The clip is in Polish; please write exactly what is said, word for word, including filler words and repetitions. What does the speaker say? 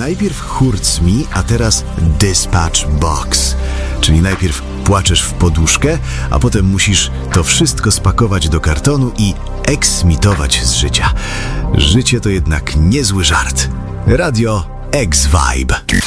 Najpierw Hurts Me, a teraz Dispatch Box. Czyli najpierw płaczesz w poduszkę, a potem musisz to wszystko spakować do kartonu i eksmitować z życia. Życie to jednak niezły żart. Radio X-Vibe.